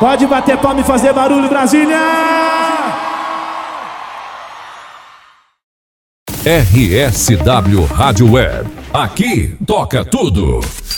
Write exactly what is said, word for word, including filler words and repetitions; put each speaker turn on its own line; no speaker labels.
Pode bater palma e fazer barulho, Brasília!
R S W Rádio Web. Aqui toca tudo.